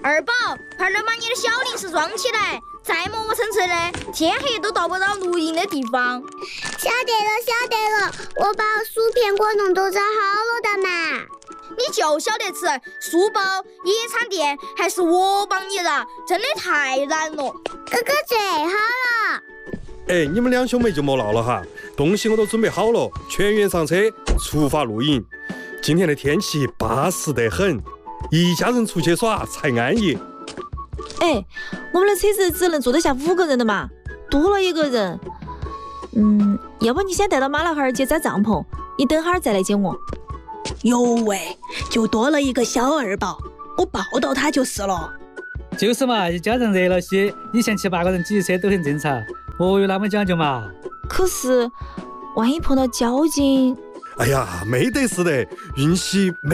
二宝，快点把你的小零食装起来，再磨磨蹭蹭的，天黑都到不到露营的地方。 晓得了，我把薯片果冻都装好了的嘛。 你就晓得吃书包、野餐垫，还是我帮你的，真的太难了。 哥哥最好了。 哎，你们两兄妹就莫闹了哈，东西我都准备好了，全员上车，出发露营。今天的天气巴适得很，一家人出去耍才安逸。 哎，我们的车子只能坐得下5个人的嘛，多了1个人。要不你先带到马老汉儿去扎帐篷，你等会儿再来接我。 哟喂，就多了一个小二宝，我抱到他就是了。 就是嘛，一家人热闹些，以前7、8个人挤车都很正常，莫有那么讲究嘛。 可是，万一碰到交警…… 哎呀，没得事的，运气